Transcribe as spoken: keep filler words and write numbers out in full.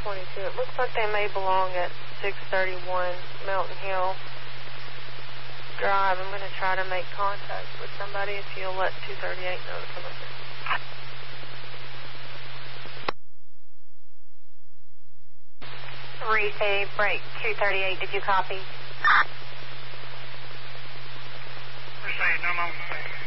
twenty-two. It looks like they may belong at six thirty-one Melton Hill Drive. I'm going to try to make contact with somebody if you'll let two thirty-eight know to come up here. Receive, break two thirty-eight. Did you copy? Receive, I'm on the